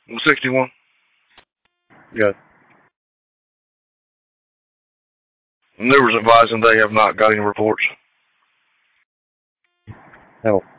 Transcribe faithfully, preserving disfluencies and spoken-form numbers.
sixty-one. Yes. Newers advising they have not got any reports. Hell.